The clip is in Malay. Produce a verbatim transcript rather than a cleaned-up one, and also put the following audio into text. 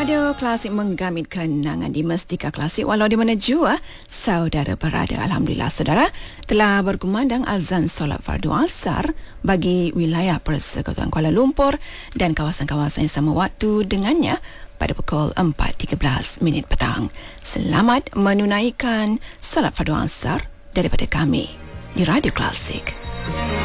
Radio Klasik menggamit kenangan di Mestika Klasik walau di mana jua saudara berada. Alhamdulillah saudara telah berkumandang azan solat fardu asar bagi wilayah Persekutuan Kuala Lumpur dan kawasan-kawasan yang sama waktu dengannya pada pukul empat tiga belas minit petang. Selamat menunaikan solat fardu asar daripada kami di Radio Klasik.